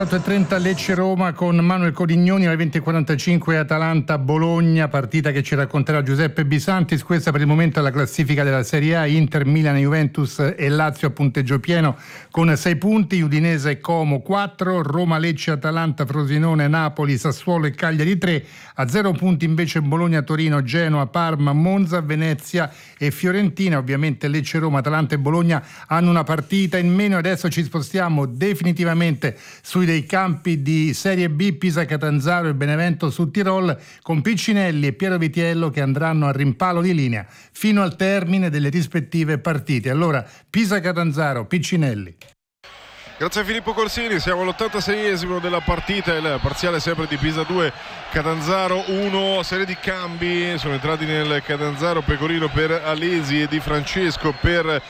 8:30 Lecce-Roma con Manuel Codignoni, alle 20:45 Atalanta-Bologna, partita che ci racconterà Giuseppe Bisantis. Questa per il momento è la classifica della Serie A: Inter, Milan, Juventus e Lazio a punteggio pieno con 6 punti, Udinese e Como 4, Roma, Lecce, Atalanta, Frosinone, Napoli, Sassuolo e Cagliari 3, a 0 punti invece Bologna, Torino, Genoa, Parma, Monza, Venezia e Fiorentina. Ovviamente Lecce, Roma, Atalanta e Bologna hanno una partita in meno. Adesso ci spostiamo definitivamente sui dei campi di Serie B: Pisa, Catanzaro e Benevento su Tirol, con Piccinelli e Piero Vitiello che andranno a rimpallo di linea fino al termine delle rispettive partite. Allora, Pisa, Catanzaro, Piccinelli. Grazie a Filippo Corsini, siamo all'86esimo della partita, il parziale sempre di Pisa 2, Catanzaro 1, serie di cambi, sono entrati nel Catanzaro Pecorino per Alesi e Di Francesco per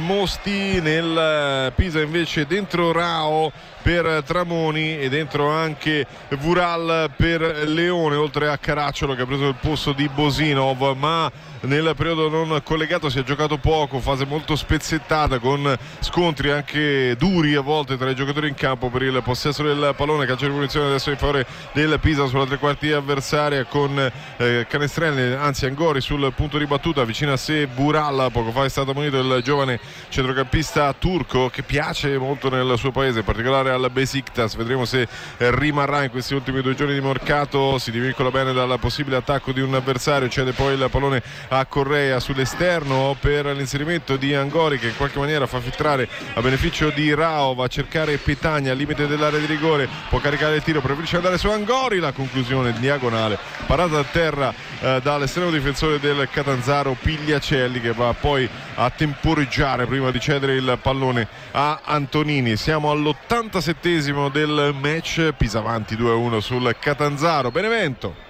Mosti, nel Pisa invece dentro Rao per Tramoni e dentro anche Vural per Leone, oltre a Caracciolo che ha preso il posto di Bosinov, ma nel periodo non collegato si è giocato poco, fase molto spezzettata con scontri anche duri a volte tra i giocatori in campo per il possesso del pallone. Calcio di punizione adesso in favore del Pisa sulla tre quarti avversaria con Canestrelli, anzi Angori sul punto di battuta, vicino a sé Vural. Poco fa è stato munito il giovane centrocampista turco che piace molto nel suo paese, in particolare al Besiktas. Vedremo se rimarrà in questi ultimi 2 giorni di mercato, si divincola bene dal possibile attacco di un avversario, cede poi il pallone a Correa sull'esterno per l'inserimento di Angori che in qualche maniera fa filtrare a beneficio di Rao, va a cercare Petagna al limite dell'area di rigore, può caricare il tiro, preferisce andare su Angori, la conclusione diagonale, parata a terra dall'estremo difensore del Catanzaro Pigliacelli, che va poi a temporeggiare prima di cedere il pallone a Antonini. Siamo all'87esimo del match, Pisa avanti 2-1 sul Catanzaro. Benevento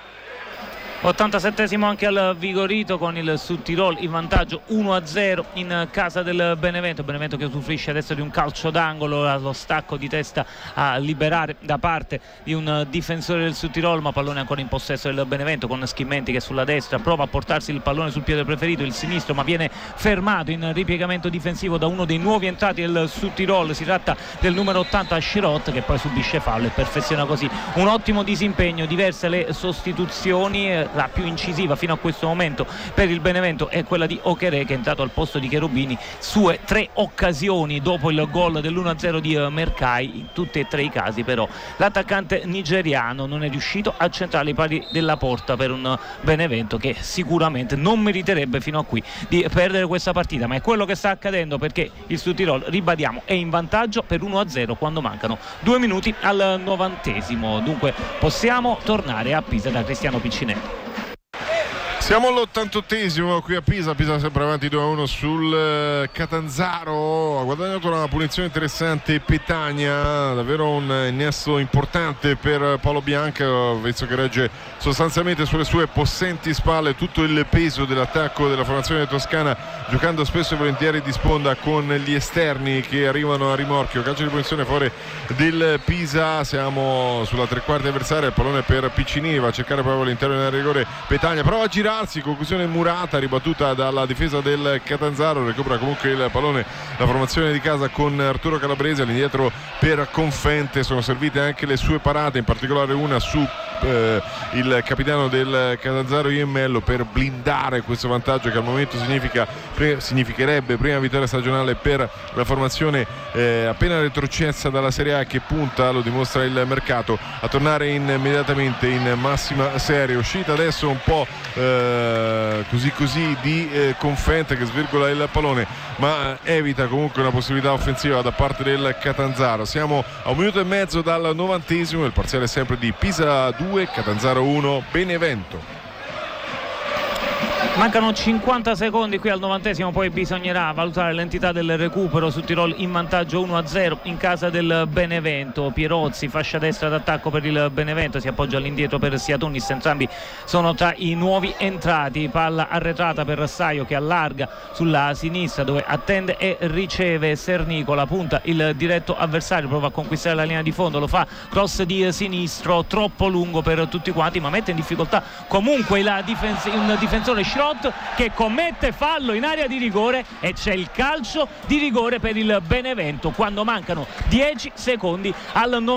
87esimo anche al Vigorito, con il Sudtirol in vantaggio 1-0 in casa del Benevento che usufruisce adesso di un calcio d'angolo, allo stacco di testa a liberare da parte di un difensore del Sudtirol, ma pallone ancora in possesso del Benevento con Schimenti che sulla destra prova a portarsi il pallone sul piede preferito, il sinistro, ma viene fermato in ripiegamento difensivo da uno dei nuovi entrati del Sudtirol. Si tratta del numero 80 Scirot, che poi subisce fallo e perfeziona così un ottimo disimpegno. Diverse le sostituzioni, la più incisiva fino a questo momento per il Benevento è quella di Okerè, che è entrato al posto di Cherubini, sue 3 occasioni dopo il gol dell'1-0 di Mercai. In tutti e 3 i casi però l'attaccante nigeriano non è riuscito a centrare i pali della porta per un Benevento che sicuramente non meriterebbe fino a qui di perdere questa partita, ma è quello che sta accadendo, perché il Sudtirol, ribadiamo, è in vantaggio per 1-0 quando mancano 2 minuti al 90esimo. Dunque possiamo tornare a Pisa da Cristiano Piccinelli. Siamo all'88esimo qui a Pisa sempre avanti 2-1 sul Catanzaro. Ha guadagnato una punizione interessante Petagna, davvero un innesto importante per Paolo Bianca, visto che regge sostanzialmente sulle sue possenti spalle tutto il peso dell'attacco della formazione toscana, giocando spesso e volentieri di sponda con gli esterni che arrivano a rimorchio. Calcio di punizione a favore del Pisa, siamo sulla tre quarti avversaria, il pallone per Piccinini, va a cercare proprio all'interno del rigore Petagna, prova a girare, conclusione murata, ribattuta dalla difesa del Catanzaro, recupera comunque il pallone la formazione di casa con Arturo Calabrese, all'indietro per Confente. Sono servite anche le sue parate, in particolare una su il capitano del Catanzaro Iemmello, per blindare questo vantaggio che al momento significherebbe prima vittoria stagionale per la formazione appena retrocessa dalla Serie A, che punta, lo dimostra il mercato, a tornare immediatamente in massima serie. Uscita adesso un po' così di Confente, che svirgola il pallone ma evita comunque una possibilità offensiva da parte del Catanzaro. Siamo a 1 minuto e mezzo dal 90esimo, il parziale è sempre di Pisa 2 Catanzaro 1 Benevento. Mancano 50 secondi qui al 90esimo, poi bisognerà valutare l'entità del recupero. Sudtirol in vantaggio 1-0 in casa del Benevento. Pierozzi, fascia destra d'attacco per il Benevento, si appoggia all'indietro per Siatonis, entrambi sono tra i nuovi entrati. Palla arretrata per Saio che allarga sulla sinistra, dove attende e riceve Sernicola, punta il diretto avversario, prova a conquistare la linea di fondo, lo fa, cross di sinistro troppo lungo per tutti quanti, ma mette in difficoltà comunque un difensore Scirot Sot che commette fallo in area di rigore e c'è il calcio di rigore per il Benevento quando mancano 10 secondi al